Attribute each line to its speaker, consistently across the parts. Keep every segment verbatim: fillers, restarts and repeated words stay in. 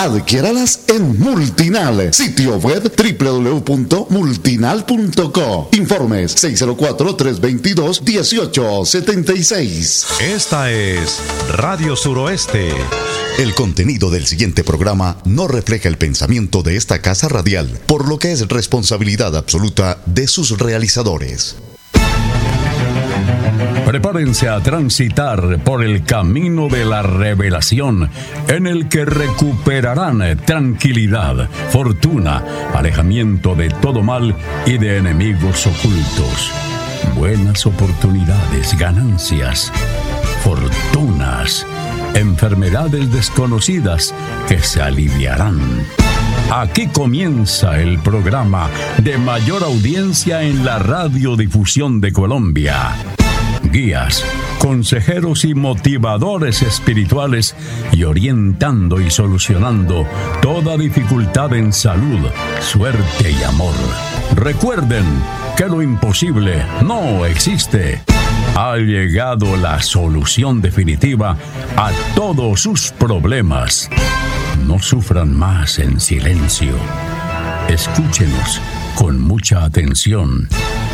Speaker 1: Adquiéralas en Multinal. Sitio web doble u doble u doble u punto multinal punto co. Informes seis cero cuatro, tres dos dos, uno ocho siete seis.
Speaker 2: Esta es Radio Suroeste.
Speaker 1: El contenido del siguiente programa no refleja el pensamiento de esta casa radial, por lo que es responsabilidad absoluta de sus realizadores.
Speaker 3: Prepárense a transitar por el camino de la revelación, en el que recuperarán tranquilidad, fortuna, alejamiento de todo mal y de enemigos ocultos, buenas oportunidades, ganancias, fortunas, enfermedades desconocidas que se aliviarán. Aquí comienza el programa de mayor audiencia en la radiodifusión de Colombia. Guías, consejeros y motivadores espirituales, y orientando y solucionando toda dificultad en salud, suerte y amor. Recuerden que lo imposible no existe. Ha llegado la solución definitiva a todos sus problemas. No sufran más en silencio. Escúchenos con mucha atención.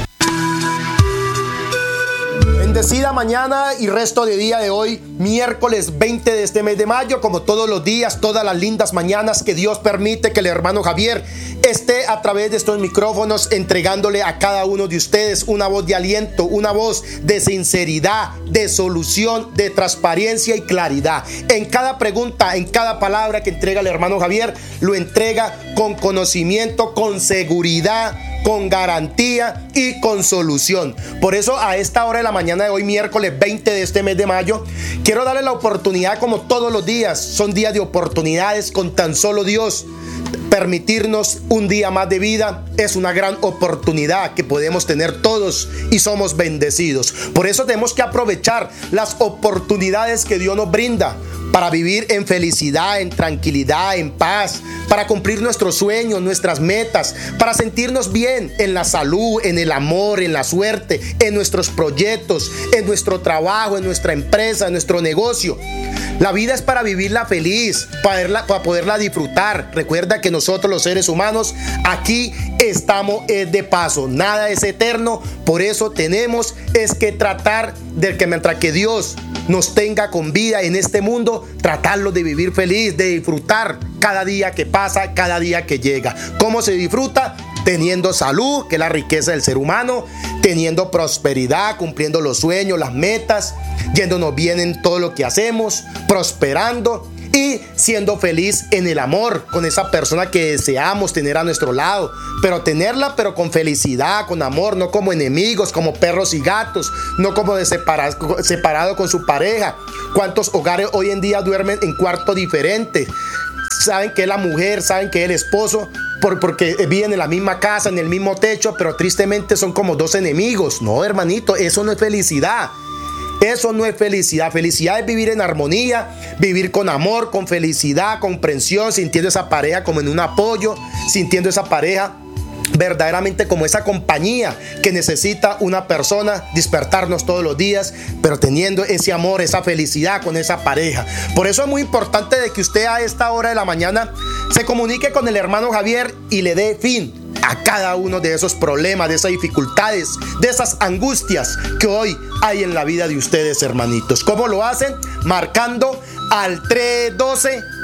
Speaker 4: Bendecida mañana y resto de día de hoy, miércoles veinte de este mes de mayo, como todos los días, todas las lindas mañanas que Dios permite que el hermano Javier esté a través de estos micrófonos entregándole a cada uno de ustedes una voz de aliento, una voz de sinceridad, de solución, de transparencia y claridad. En cada pregunta, en cada palabra que entrega el hermano Javier, lo entrega con conocimiento, con seguridad, con garantía y con solución. Por eso a esta hora de la mañana de hoy, miércoles veinte de este mes de mayo, quiero darle la oportunidad, como todos los días, son días de oportunidades con tan solo Dios. Permitirnos un día más de vida es una gran oportunidad que podemos tener todos y somos bendecidos. Por eso tenemos que aprovechar las oportunidades que Dios nos brinda para vivir en felicidad, en tranquilidad, en paz, para cumplir nuestros sueños, nuestras metas, para sentirnos bien en la salud, en el amor, en la suerte, en nuestros proyectos, en nuestro trabajo, en nuestra empresa, en nuestro negocio. La vida es para vivirla feliz, para poderla, para poderla disfrutar. Recuerda que nosotros los seres humanos aquí estamos de paso, nada es eterno. Por eso tenemos es que tratar de que mientras que Dios nos tenga con vida en este mundo, tratarlo de vivir feliz, de disfrutar cada día que pasa, cada día que llega. ¿Cómo se disfruta? Teniendo salud, que es la riqueza del ser humano, teniendo prosperidad, cumpliendo los sueños, las metas, yéndonos bien en todo lo que hacemos, prosperando y siendo feliz en el amor con esa persona que deseamos tener a nuestro lado, pero tenerla pero con felicidad, con amor, no como enemigos, como perros y gatos, no como de separado, separado con su pareja. ¿Cuántos hogares hoy en día duermen en cuartos diferentes? Saben que es la mujer, saben que es el esposo, por, porque viven en la misma casa, en el mismo techo, pero tristemente son como dos enemigos. No, hermanito, eso no es felicidad. Eso no es felicidad. Felicidad es vivir en armonía, vivir con amor, con felicidad, comprensión, sintiendo esa pareja como en un apoyo, sintiendo esa pareja verdaderamente como esa compañía que necesita una persona, despertarnos todos los días, pero teniendo ese amor, esa felicidad con esa pareja. Por eso es muy importante de que usted a esta hora de la mañana se comunique con el hermano Javier y le dé fin a cada uno de esos problemas, de esas dificultades, de esas angustias que hoy hay en la vida de ustedes, hermanitos. ¿Cómo lo hacen? Marcando al tres uno dos,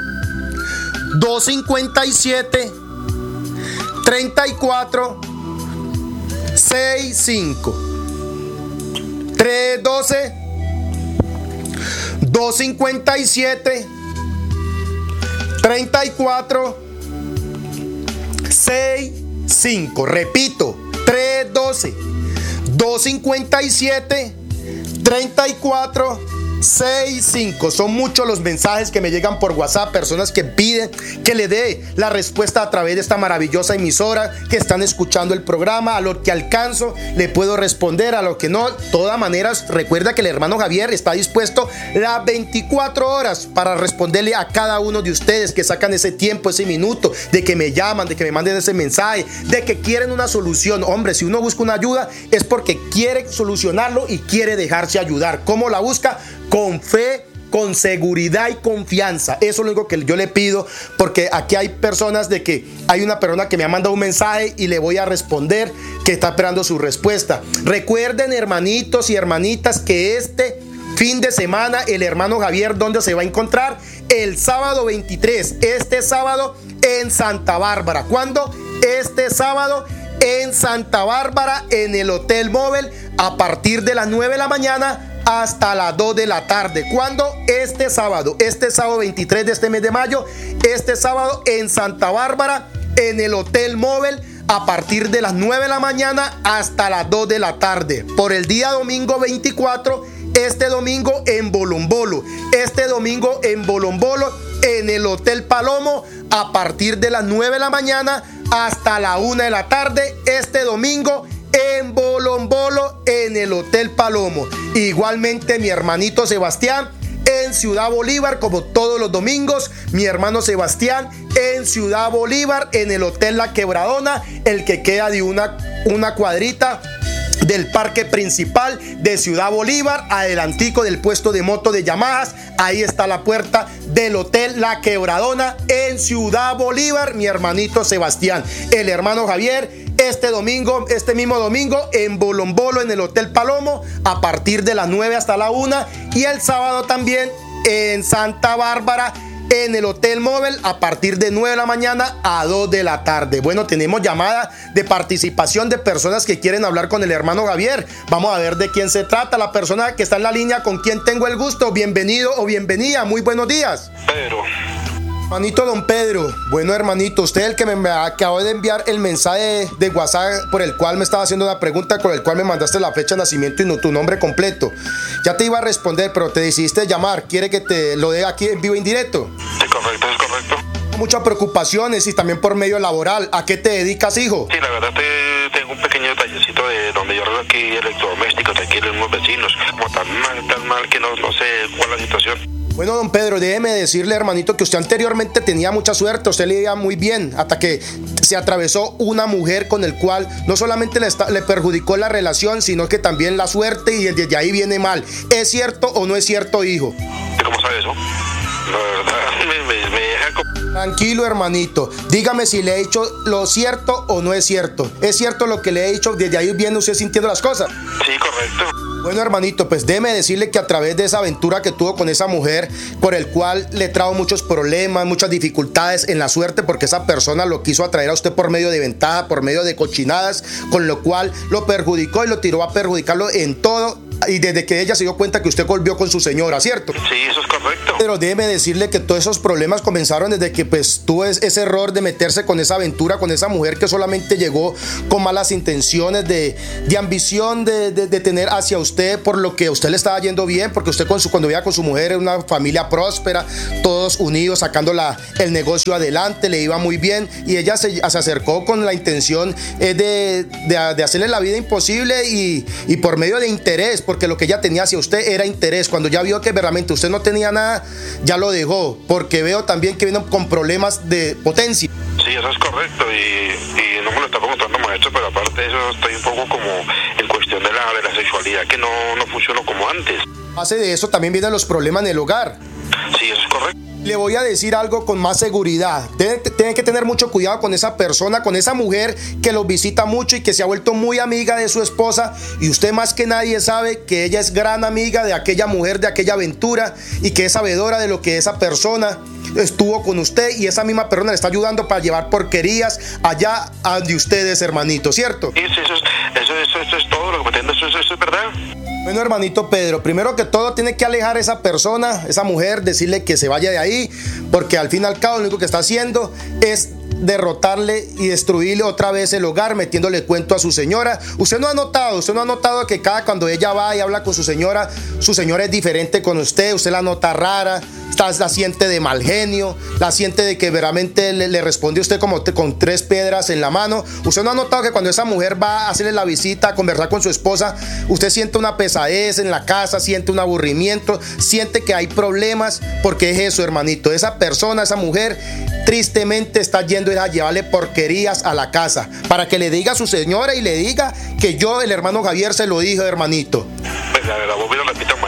Speaker 4: dos cinco siete, tres cuatro seis cinco. tres uno dos, dos cinco siete, tres cuatro seis cinco. Repito, tres uno dos, dos cinco siete, tres cuatro seis cinco. Son muchos los mensajes que me llegan por WhatsApp, personas que piden que le dé la respuesta a través de esta maravillosa emisora, que están escuchando el programa. A lo que alcanzo le puedo responder, a lo que no, de todas maneras, recuerda que el hermano Javier está dispuesto las veinticuatro horas para responderle a cada uno de ustedes que sacan ese tiempo, ese minuto, de que me llaman, de que me manden ese mensaje, de que quieren una solución. Hombre, si uno busca una ayuda es porque quiere solucionarlo y quiere dejarse ayudar. ¿Cómo la busca? Con fe, con seguridad y confianza. Eso es lo único que yo le pido, porque aquí hay personas de que hay una persona que me ha mandado un mensaje y le voy a responder, que está esperando su respuesta. Recuerden, hermanitos y hermanitas, que este fin de semana el hermano Javier, ¿dónde se va a encontrar? El sábado veintitrés, este sábado en Santa Bárbara. ¿Cuándo? Este sábado en Santa Bárbara, en el Hotel Móvil, a partir de las nueve de la mañana hasta las dos de la tarde. ¿Cuándo? Este sábado, este sábado veintitrés de este mes de mayo, este sábado en Santa Bárbara, en el Hotel Móvil, a partir de las nueve de la mañana hasta las dos de la tarde. Por el día domingo veinticuatro, este domingo en Bolombolo, este domingo en Bolombolo, en el Hotel Palomo, a partir de las nueve de la mañana hasta la una de la tarde, este domingo en Bolombolo, en el Hotel Palomo. Igualmente mi hermanito Sebastián en Ciudad Bolívar, como todos los domingos, mi hermano Sebastián en Ciudad Bolívar, en el Hotel La Quebradona, el que queda de una, una cuadrita del parque principal de Ciudad Bolívar, adelantico del puesto de moto de Yamahas. Ahí está la puerta del Hotel La Quebradona en Ciudad Bolívar, mi hermanito Sebastián. El hermano Javier este domingo, este mismo domingo, en Bolombolo, en el Hotel Palomo, a partir de las nueve hasta la una, y el sábado también en Santa Bárbara, en el Hotel Móvil, a partir de nueve de la mañana a dos de la tarde. Bueno, tenemos llamada de participación de personas que quieren hablar con el hermano Javier. Vamos a ver de quién se trata. La persona que está en la línea, con quien tengo el gusto. Bienvenido o bienvenida. Muy buenos días.
Speaker 5: Pedro.
Speaker 4: Hermanito don Pedro, bueno hermanito, usted es el que me, me acabó de enviar el mensaje de WhatsApp por el cual me estaba haciendo una pregunta, con el cual me mandaste la fecha de nacimiento y no, tu nombre completo. Ya te iba a responder, pero te decidiste llamar. ¿Quiere que te lo dé aquí en vivo e indirecto?
Speaker 5: Sí, correcto, es correcto.
Speaker 4: Muchas preocupaciones y también por medio laboral. ¿A qué te dedicas, hijo?
Speaker 5: Sí, la verdad te, tengo un pequeño detallecito de donde yo arreglo aquí electrodomésticos, aquí en unos vecinos, como tan mal, tan mal que no, no sé cuál es la situación.
Speaker 4: Bueno, don Pedro, déjeme decirle, hermanito, que usted anteriormente tenía mucha suerte, usted le iba muy bien, hasta que se atravesó una mujer con el cual no solamente le, está, le perjudicó la relación, sino que también la suerte, y desde ahí viene mal. ¿Es cierto o no es cierto, hijo?
Speaker 5: ¿Cómo sabe eso? La verdad, me, me, me deja como...
Speaker 4: Tranquilo, hermanito, dígame si le he dicho lo cierto o no es cierto. ¿Es cierto lo que le he dicho? Desde ahí viene usted sintiendo las cosas.
Speaker 5: Sí, correcto.
Speaker 4: Bueno, hermanito, pues déjeme decirle que a través de esa aventura que tuvo con esa mujer, por el cual le trajo muchos problemas, muchas dificultades en la suerte, porque esa persona lo quiso atraer a usted por medio de ventaja, por medio de cochinadas, con lo cual lo perjudicó y lo tiró a perjudicarlo en todo. Y desde que ella se dio cuenta que usted volvió con su señora, ¿cierto?
Speaker 5: Sí, eso es correcto.
Speaker 4: Pero déjeme decirle que todos esos problemas comenzaron desde que pues tuvo ese error de meterse con esa aventura, con esa mujer que solamente llegó con malas intenciones, de, de ambición de, de, de tener hacia usted, por lo que a usted le estaba yendo bien, porque usted con su, cuando vivía con su mujer era una familia próspera, todos unidos, sacando la, el negocio adelante, le iba muy bien, y ella se, se acercó con la intención eh, de, de, de hacerle la vida imposible y, y por medio de interés, porque lo que ella tenía hacia usted era interés. Cuando ya vio que verdaderamente usted no tenía nada, ya lo dejó, porque veo también que vino con problemas de potencia.
Speaker 5: Sí, eso es correcto, y, y no me lo está preguntando, maestro, pero aparte de eso estoy un poco como en cuestión de la, de la sexualidad, que no, no funcionó como antes.
Speaker 4: Base de eso también vienen los problemas en el hogar.
Speaker 5: Sí, eso es correcto.
Speaker 4: Le voy a decir algo con más seguridad. Tiene, tiene que tener mucho cuidado con esa persona, con esa mujer que los visita mucho y que se ha vuelto muy amiga de su esposa. Y usted más que nadie sabe que ella es gran amiga de aquella mujer, de aquella aventura, y que es sabedora de lo que esa persona estuvo con usted, y esa misma persona le está ayudando para llevar porquerías allá de ustedes, hermanito, ¿cierto?
Speaker 5: Sí, sí, eso es, eso, eso, eso es todo lo que me entiendo, eso, eso, eso es verdad.
Speaker 4: Bueno, hermanito Pedro, primero que todo tiene que alejar a esa persona, esa mujer, decirle que se vaya de ahí, porque al fin y al cabo lo único que está haciendo es derrotarle y destruirle otra vez el hogar, metiéndole cuento a su señora. Usted no ha notado, usted no ha notado que cada cuando ella va y habla con su señora, su señora es diferente con usted, usted la nota rara, la siente de mal genio, la siente de que verdaderamente le, le responde usted como te, con tres piedras en la mano. Usted no ha notado que cuando esa mujer va a hacerle la visita, a conversar con su esposa, usted siente una pesadez en la casa, siente un aburrimiento, siente que hay problemas, porque es eso, hermanito, esa persona, esa mujer tristemente está yendo a llevarle porquerías a la casa, para que le diga a su señora y le diga que yo, el hermano Javier, se lo dije, hermanito.
Speaker 5: Pues la verdad, vos me lo repito, maestro.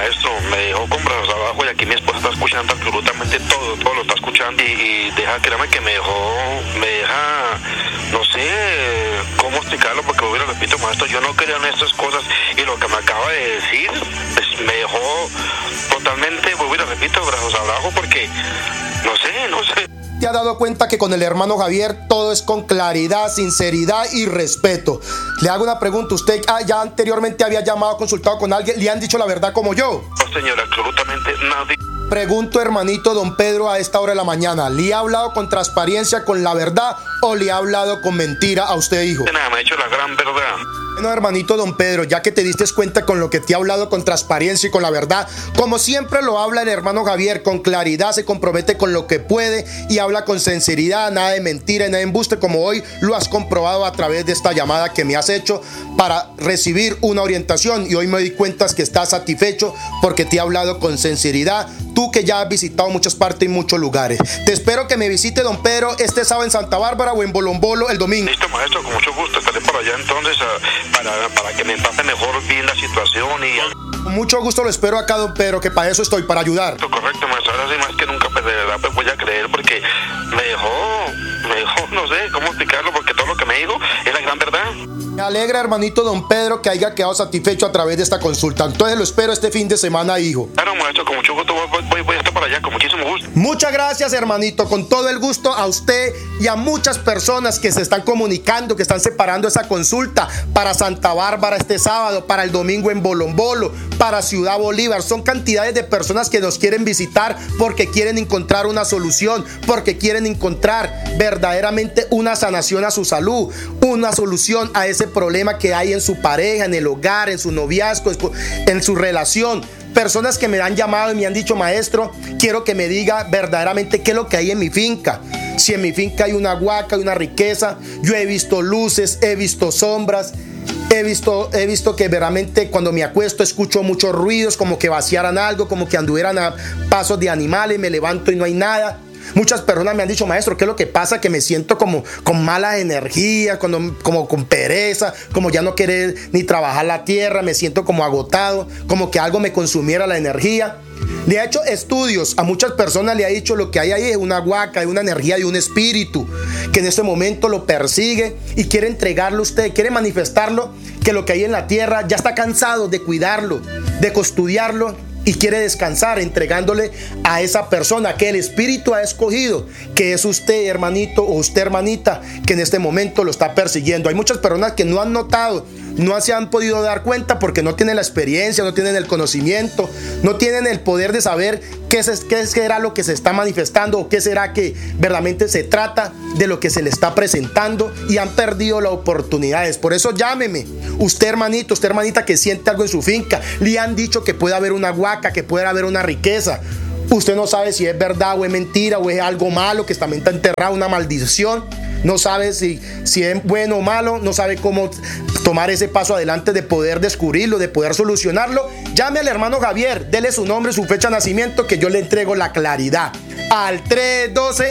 Speaker 5: maestro, me dejó con brazos abajo y aquí mi esposa está escuchando absolutamente todo, todo lo está escuchando y, y deja, créame que me dejó, me deja, no sé cómo explicarlo porque vuelvo y repito, maestro, yo no creo en estas cosas y lo que me acaba de decir pues, me dejó totalmente, vuelvo y repito, brazos abajo porque no sé, no sé.
Speaker 4: ¿Te ha dado cuenta que con el hermano Javier todo es con claridad, sinceridad y respeto? Le hago una pregunta, ¿usted ah, ya anteriormente había llamado, consultado con alguien, le han dicho la verdad como yo?
Speaker 5: No, señor, absolutamente nadie.
Speaker 4: Pregunto, hermanito don Pedro, a esta hora de la mañana, ¿le ha hablado con transparencia, con la verdad o le ha hablado con mentira a usted, hijo?
Speaker 5: Nada, me ha dicho la gran verdad.
Speaker 4: Bueno, hermanito don Pedro, ya que te diste cuenta con lo que te ha hablado con transparencia y con la verdad, como siempre lo habla el hermano Javier, con claridad, se compromete con lo que puede y habla con sinceridad, nada de mentira, nada de embuste, como hoy lo has comprobado a través de esta llamada que me has hecho para recibir una orientación, y hoy me doy cuenta que estás satisfecho porque te ha hablado con sinceridad, tú que ya has visitado muchas partes y muchos lugares. Te espero que me visite don Pedro este sábado en Santa Bárbara o en Bolombolo el domingo.
Speaker 5: Listo, maestro, con mucho gusto, estaré por allá entonces a, para, para que me empate mejor bien la situación y...
Speaker 4: Con mucho gusto lo espero acá, don Pedro, que para eso estoy, para ayudar.
Speaker 5: Correcto, maestro, ahora sí más que nunca pues de verdad pues voy a creer porque me dejó, me dejó, no sé cómo explicarlo porque todo lo que me dijo es la gran verdad.
Speaker 4: Me alegra, hermanito don Pedro, que haya quedado satisfecho a través de esta consulta. Entonces lo espero este fin de semana, hijo.
Speaker 5: Claro, maestro, con mucho gusto voy, voy, voy a estar para allá, con muchísimo gusto.
Speaker 4: Muchas gracias, hermanito, con todo el gusto a usted y a muchas personas que se están comunicando, que están separando esa consulta para Santa Bárbara este sábado, para el domingo en Bolombolo, para Ciudad Bolívar. Son cantidades de personas que nos quieren visitar porque quieren encontrar una solución, porque quieren encontrar verdaderamente una sanación a su salud, una solución a ese problema que hay en su pareja, en el hogar, en su noviazgo, en su relación. Personas que me han llamado y me han dicho, maestro, quiero que me diga verdaderamente qué es lo que hay en mi finca. Si en mi finca hay una huaca, hay una riqueza. Yo he visto luces, he visto sombras, he visto, he visto que verdaderamente cuando me acuesto escucho muchos ruidos, como que vaciaran algo, como que anduvieran a pasos de animales, me levanto y no hay nada. Muchas personas me han dicho, maestro, ¿qué es lo que pasa? Que me siento como con mala energía, como, como con pereza, como ya no querer ni trabajar la tierra, me siento como agotado, como que algo me consumiera la energía. Le ha hecho estudios, a muchas personas le ha dicho lo que hay ahí es una huaca, es una energía de un espíritu que en este momento lo persigue y quiere entregarlo a usted, quiere manifestarlo, que lo que hay en la tierra ya está cansado de cuidarlo, de custodiarlo, y quiere descansar entregándole a esa persona que el Espíritu ha escogido, que es usted, hermanito, o usted, hermanita, que en este momento lo está persiguiendo. Hay muchas personas que no han notado, no se han podido dar cuenta porque no tienen la experiencia, no tienen el conocimiento, no tienen el poder de saber qué, es, qué será lo que se está manifestando o qué será que verdaderamente se trata de lo que se le está presentando, y han perdido las oportunidades. Por eso llámeme, usted, hermanito, usted, hermanita, que siente algo en su finca, le han dicho que puede haber una huaca, que puede haber una riqueza. Usted no sabe si es verdad o es mentira o es algo malo que también está enterrado, una maldición. No sabe si, si es bueno o malo, no sabe cómo tomar ese paso adelante de poder descubrirlo, de poder solucionarlo. Llame al hermano Javier, dele su nombre, su fecha de nacimiento, que yo le entrego la claridad. Al tres uno dos,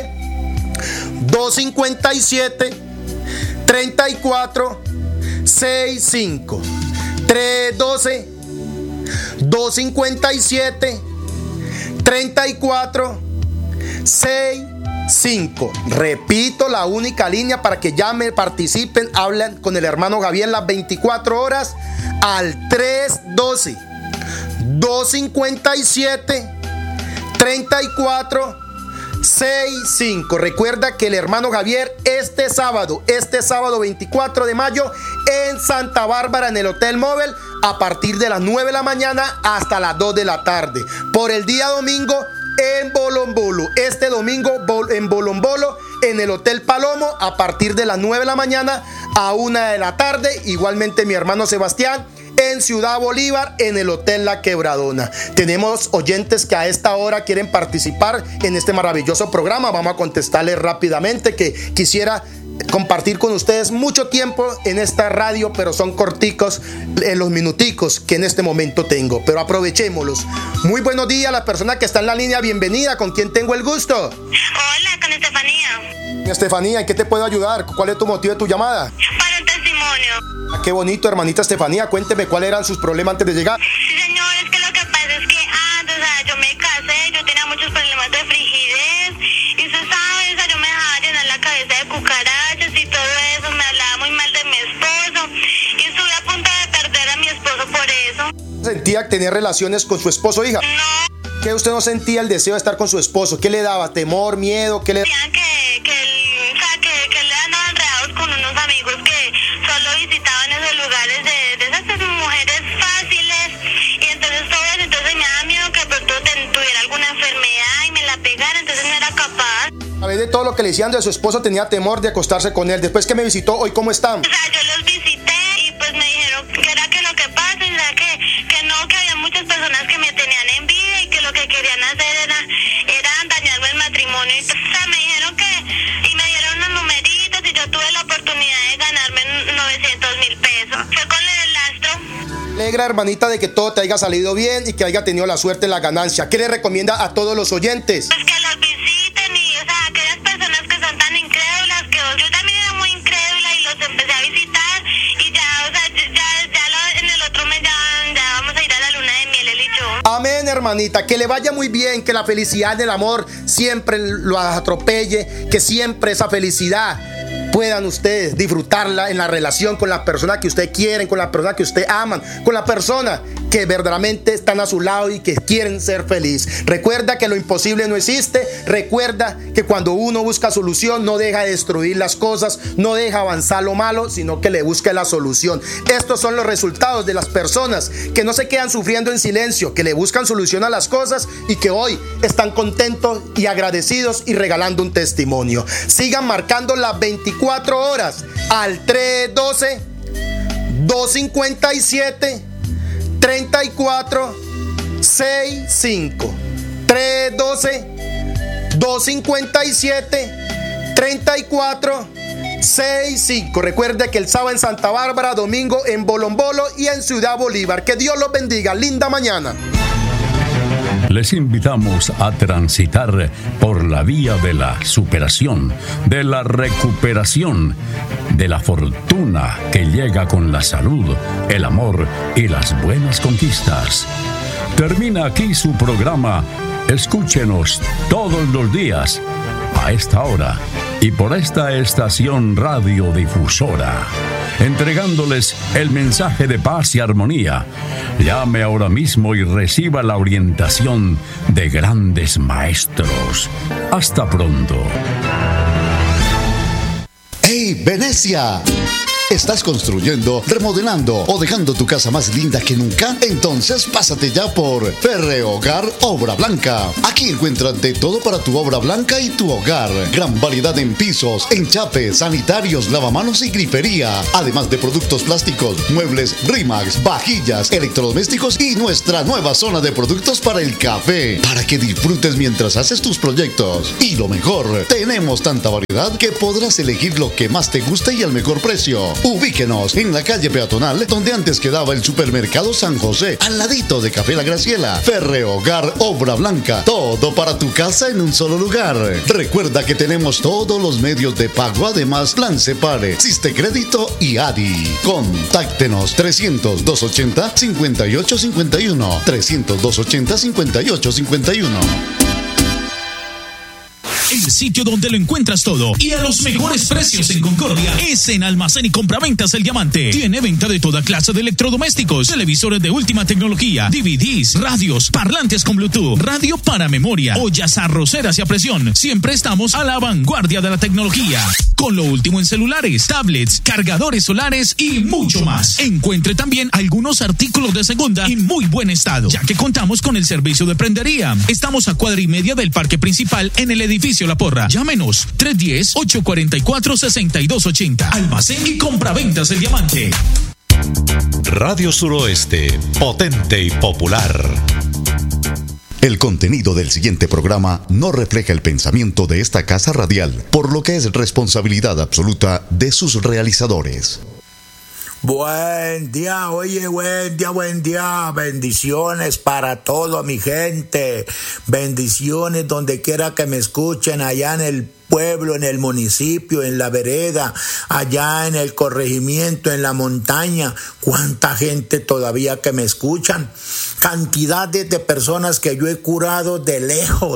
Speaker 4: dos cinco siete, tres cuatro seis cinco. tres uno dos, dos cinco siete, tres cuatro seis cinco. Repito, la única línea para que llamen, participen, hablan con el hermano Javier las veinticuatro horas al tres uno dos, dos cinco siete, tres cuatro seis cinco. Recuerda que el hermano Javier este sábado, este sábado veinticuatro de mayo en Santa Bárbara, en el Hotel Móvil, a partir de las nueve de la mañana hasta las dos de la tarde. Por el día domingo en Bolombolo, este domingo en Bolombolo, en el Hotel Palomo, a partir de las nueve de la mañana a una de la tarde. Igualmente mi hermano Sebastián en Ciudad Bolívar, en el Hotel La Quebradona. Tenemos oyentes que a esta hora quieren participar en este maravilloso programa. Vamos a contestarles rápidamente, que quisiera compartir con ustedes mucho tiempo en esta radio, pero son corticos en los minuticos que en este momento tengo, pero aprovechémoslos. Muy buenos días a la persona que está en la línea, bienvenida. ¿Con quién tengo el gusto?
Speaker 6: Hola, con Estefanía.
Speaker 4: Estefanía, ¿en qué te puedo ayudar? ¿Cuál es tu motivo de tu llamada?
Speaker 6: Para un testimonio.
Speaker 4: Ah, qué bonito, hermanita Estefanía, cuénteme cuáles eran sus problemas antes de llegar.
Speaker 6: Sí, señor, es que lo que pasa es que cucarachas y todo eso, me hablaba muy mal de mi esposo y estuve a punto de perder a mi esposo por eso.
Speaker 4: ¿Sentía tener relaciones con su esposo, hija?
Speaker 6: No.
Speaker 4: ¿Qué usted no sentía el deseo de estar con su esposo? ¿Qué le daba? ¿Temor, miedo? ¿Qué le
Speaker 6: Decían que, que, el, o sea, que, que le andaban enredados con unos amigos que solo visitaban esos lugares de, de esas mujeres fáciles y entonces todo eso, entonces me daba miedo que pronto tuviera alguna enfermedad y me la pegara, entonces no era capaz.
Speaker 4: A través de todo lo que le decían de su esposo tenía temor de acostarse con él? Después que me visitó, ¿hoy cómo están?
Speaker 6: O sea, yo los visité y pues me dijeron que era que lo que pasa, o sea, que, que no, que había muchas personas que me tenían envidia y que lo que querían hacer era, era dañarme el matrimonio. Y, o sea, me dijeron que, y me dieron unos numeritos y yo tuve la oportunidad de ganarme novecientos mil pesos. Fue con el lastro.
Speaker 4: Alegra, hermanita, de que todo te haya salido bien y que haya tenido la suerte en la ganancia. ¿Qué le recomienda a todos los oyentes?
Speaker 6: Pues que los visiten y, o sea, aquellas personas que son tan incrédulas, que yo también era muy incrédula y los empecé a visitar y ya, o sea, ya, ya lo, en el otro mes ya, ya vamos a ir a la luna de miel, él y yo.
Speaker 4: Amén, hermanita, que le vaya muy bien, que la felicidad del amor siempre lo atropelle, que siempre esa felicidad puedan ustedes disfrutarla en la relación con la persona que ustedes quieren, con la persona que ustedes aman, con la persona que verdaderamente están a su lado y que quieren ser feliz. Recuerda que lo imposible no existe. Recuerda que cuando uno busca solución no deja de destruir las cosas, no deja avanzar lo malo, sino que le busca la solución. Estos son los resultados de las personas que no se quedan sufriendo en silencio, que le buscan solución a las cosas y que hoy están contentos y agradecidos y regalando un testimonio. Sigan marcando las veinticuatro horas al tres uno dos, dos cinco siete, tres cuatro seis cinco. tres uno dos, dos cinco siete, tres cuatro seis cinco. Recuerde que el sábado en Santa Bárbara, domingo en Bolombolo y en Ciudad Bolívar. Que Dios los bendiga. Linda mañana.
Speaker 3: Les invitamos a transitar por la vía de la superación, de la recuperación, de la fortuna que llega con la salud, el amor y las buenas conquistas. Termina aquí su programa. Escúchenos todos los días a esta hora y por esta estación radiodifusora, entregándoles el mensaje de paz y armonía. Llame ahora mismo y reciba la orientación de grandes maestros. Hasta pronto.
Speaker 1: ¡Hey, Venecia! ¿Estás construyendo, remodelando o dejando tu casa más linda que nunca? Entonces pásate ya por Ferrehogar Obra Blanca. Aquí encuentras de todo para tu obra blanca y tu hogar. Gran variedad en pisos, enchapes, sanitarios, lavamanos y grifería. Además de productos plásticos, muebles Rimax, vajillas, electrodomésticos y nuestra nueva zona de productos para el café. Para que disfrutes mientras haces tus proyectos. Y lo mejor, tenemos tanta variedad que podrás elegir lo que más te guste y al mejor precio. Ubíquenos en la calle peatonal donde antes quedaba el supermercado San José, al ladito de Café La Graciela. Ferrehogar Obra Blanca, todo para tu casa en un solo lugar. Recuerda que tenemos todos los medios de pago, además Plan Separe, Siste Crédito y A D I. Contáctenos trescientos, doscientos ochenta, cincuenta y ocho cincuenta y uno, trescientos, doscientos ochenta, cincuenta y ocho cincuenta y uno.
Speaker 7: El sitio donde lo encuentras todo y a los mejores precios en Concordia es en Almacén y Compraventas El Diamante. Tiene venta de toda clase de electrodomésticos, televisores de última tecnología, D V Ds, radios, parlantes con Bluetooth, radio para memoria, ollas arroceras y a presión. Siempre estamos a la vanguardia de la tecnología, con lo último en celulares, tablets, cargadores solares y mucho más. Encuentre también algunos artículos de segunda en muy buen estado, ya que contamos con el servicio de prendería. Estamos a cuadra y media del parque principal en el edificio La Porra. Llámenos tres uno cero, ocho cuatro cuatro, seis dos ocho cero. Almacén y Compraventas El Diamante.
Speaker 2: Radio Suroeste, potente y popular.
Speaker 1: El contenido del siguiente programa no refleja el pensamiento de esta casa radial, por lo que es responsabilidad absoluta de sus realizadores.
Speaker 8: Buen día, oye, buen día, buen día. Bendiciones para toda mi gente. Bendiciones donde quiera que me escuchen, allá en el pueblo, en el municipio, en la vereda, allá en el corregimiento, en la montaña. Cuánta gente todavía que me escuchan. Cantidades de personas que yo he curado de lejos.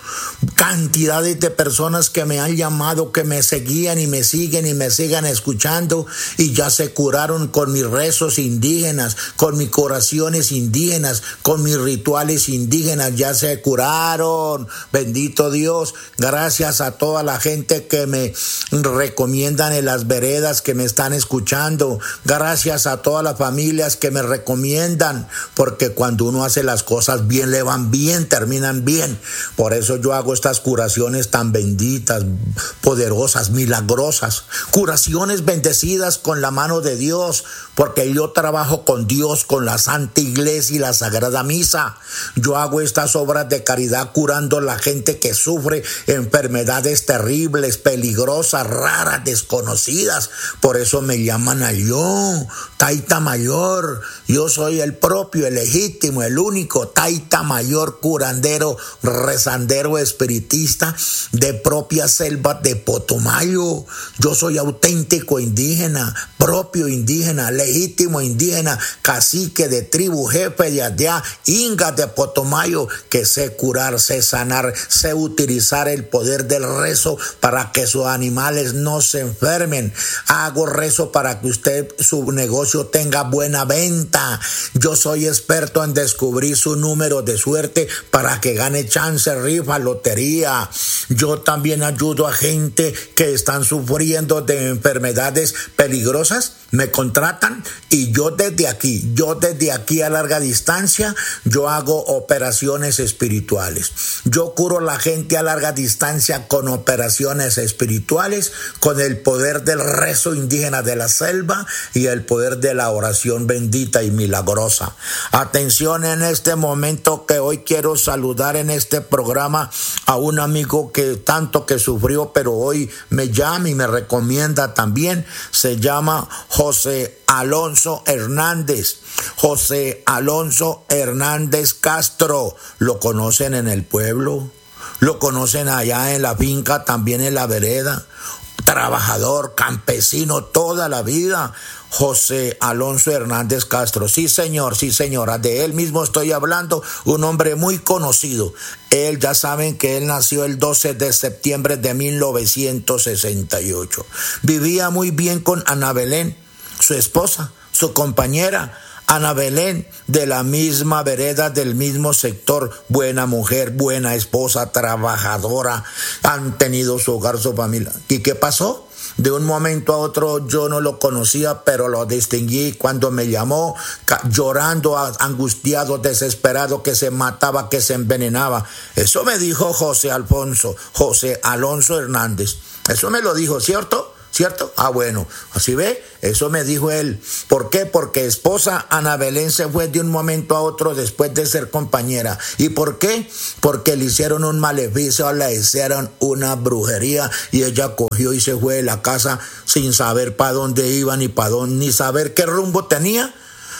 Speaker 8: Cantidades de personas que me han llamado, que me seguían y me siguen y me sigan escuchando y ya se curaron con mis rezos indígenas, con mis oraciones indígenas, con mis rituales indígenas, ya se curaron. Bendito Dios, gracias a toda la gente que me recomiendan en las veredas, que me están escuchando, gracias a todas las familias que me recomiendan, porque cuando uno hace las cosas bien, le van bien, terminan bien. Por eso yo hago estas curaciones tan benditas, poderosas, milagrosas, curaciones bendecidas con la mano de Dios, porque yo trabajo con Dios, con la Santa Iglesia y la Sagrada Misa. Yo hago estas obras de caridad curando a la gente que sufre enfermedades terribles, peligrosas, raras, desconocidas. Por eso me llaman a yo, Taita Mayor. Yo soy el propio, el legítimo, el único Taita Mayor, curandero, rezandero, espiritista de propia selva de Potomayo. Yo soy auténtico indígena, propio indígena, legítimo indígena, cacique de tribu, jefe de allá, inga de Potomayo, que sé curar, sé sanar, sé utilizar el poder del rezo para que sus animales no se enfermen. Hago rezo para que usted, su negocio tenga buena venta. Yo soy experto en descubrir su número de suerte para que gane chance, rifa, lotería. Yo también ayudo a gente que están sufriendo de enfermedades peligrosas. Me contratan y yo desde aquí, yo desde aquí a larga distancia, yo hago operaciones espirituales. Yo curo a la gente a larga distancia con operaciones espirituales, con el poder del rezo indígena de la selva y el poder de la oración bendita y milagrosa. Atención en este momento, que hoy quiero saludar en este programa a un amigo que tanto que sufrió, pero hoy me llama y me recomienda también. Se llama José Alonso Hernández. José Alonso Hernández Castro. ¿Lo conocen en el pueblo? ¿Lo conocen allá en la finca, también en la vereda? Trabajador, campesino toda la vida. José Alonso Hernández Castro. Sí, señor, sí, señora. De él mismo estoy hablando. Un hombre muy conocido. Él, ya saben que él nació el doce de septiembre de mil novecientos sesenta y ocho. Vivía muy bien con Ana Belén, su esposa, su compañera. Ana Belén, de la misma vereda, del mismo sector, buena mujer, buena esposa, trabajadora, han tenido su hogar, su familia. ¿Y qué pasó? De un momento a otro yo no lo conocía, pero lo distinguí cuando me llamó, llorando, angustiado, desesperado, que se mataba, que se envenenaba. Eso me dijo José Alfonso, José Alonso Hernández. Eso me lo dijo, ¿cierto? ¿Cierto? Ah, bueno, así ve, eso me dijo él. ¿Por qué? Porque esposa Ana Belén se fue de un momento a otro después de ser compañera. ¿Y por qué? Porque le hicieron un maleficio, le hicieron una brujería y ella cogió y se fue de la casa sin saber para dónde iba ni para dónde, ni saber qué rumbo tenía.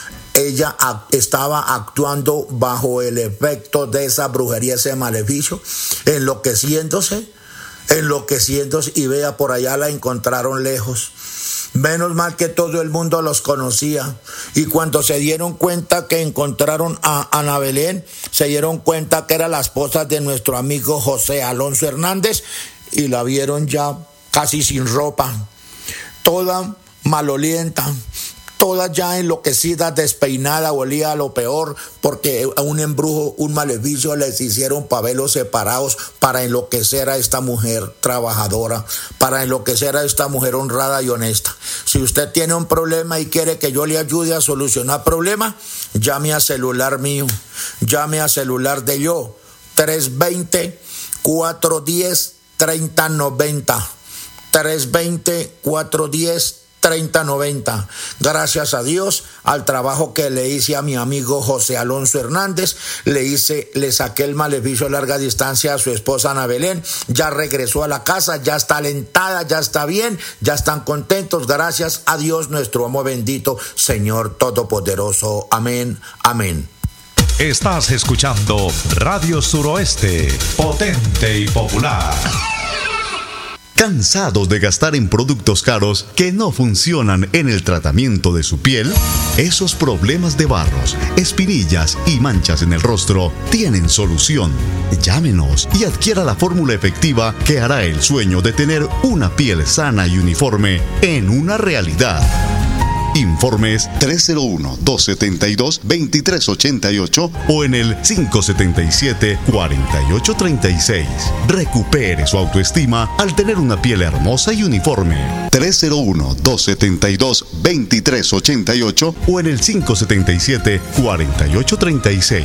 Speaker 8: Ella estaba actuando bajo el efecto de esa brujería, ese maleficio, enloqueciéndose. enloqueciéndose y vea, por allá la encontraron lejos. Menos mal que todo el mundo los conocía, y cuando se dieron cuenta que encontraron a Ana Belén, se dieron cuenta que era la esposa de nuestro amigo José Alonso Hernández, y la vieron ya casi sin ropa, toda malolienta, toda ya enloquecida, despeinada, olía a lo peor, porque a un embrujo, un maleficio les hicieron pavelos separados para enloquecer a esta mujer trabajadora, para enloquecer a esta mujer honrada y honesta. Si usted tiene un problema y quiere que yo le ayude a solucionar problema, llame a celular mío, llame a celular de yo, tres dos cero, cuatro uno cero, tres cero nueve cero, tres dos cero, cuatro uno cero, treinta noventa. Gracias a Dios, al trabajo que le hice a mi amigo José Alonso Hernández, le hice, le saqué el maleficio a larga distancia a su esposa Ana Belén. Ya regresó a la casa, ya está alentada, ya está bien, ya están contentos. Gracias a Dios, nuestro amo bendito, Señor Todopoderoso. Amén, amén.
Speaker 2: Estás escuchando Radio Suroeste, potente y popular.
Speaker 1: ¿Cansados de gastar en productos caros que no funcionan en el tratamiento de su piel? Esos problemas de barros, espinillas y manchas en el rostro tienen solución. Llámenos y adquiera la fórmula efectiva que hará el sueño de tener una piel sana y uniforme en una realidad. Informes tres cero uno, dos siete dos, dos tres ocho ocho o en el cinco siete siete, cuatro ocho tres seis. Recupere su autoestima al tener una piel hermosa y uniforme. tres cero uno, dos siete dos, dos tres ocho ocho o en el cinco siete siete, cuatro ocho tres seis.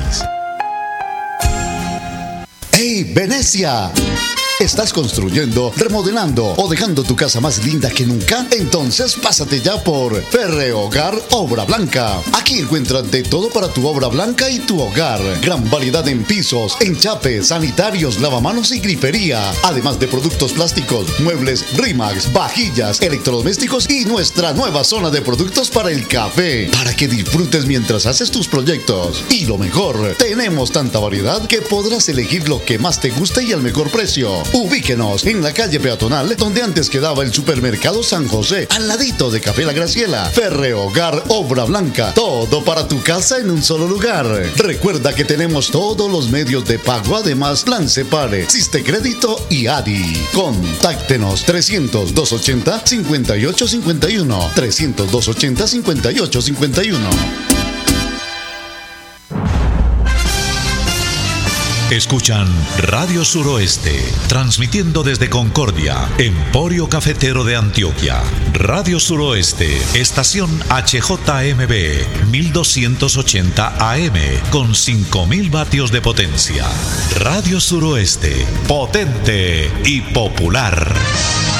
Speaker 1: ¡Hey, Venecia! ¿Estás construyendo, remodelando o dejando tu casa más linda que nunca? Entonces pásate ya por Ferrehogar Obra Blanca. Aquí encuentras de todo para tu obra blanca y tu hogar. Gran variedad en pisos, enchapes, sanitarios, lavamanos y grifería. Además de productos plásticos, muebles, Rimax, vajillas, electrodomésticos y nuestra nueva zona de productos para el café. Para que disfrutes mientras haces tus proyectos. Y lo mejor, tenemos tanta variedad que podrás elegir lo que más te guste y al mejor precio. Ubíquenos en la calle peatonal donde antes quedaba el supermercado San José, al ladito de Café La Graciela. Ferrehogar Obra Blanca, todo para tu casa en un solo lugar. Recuerda que tenemos todos los medios de pago, además Plan Separe, Siste Crédito y A D I. Contáctenos trescientos, doscientos ochenta, cincuenta y ocho cincuenta y uno, trescientos, doscientos ochenta, cincuenta y ocho cincuenta y uno.
Speaker 2: Escuchan Radio Suroeste, transmitiendo desde Concordia, Emporio Cafetero de Antioquia. Radio Suroeste, estación H J M B, mil doscientos ochenta A M, con cinco mil vatios de potencia. Radio Suroeste, potente y popular.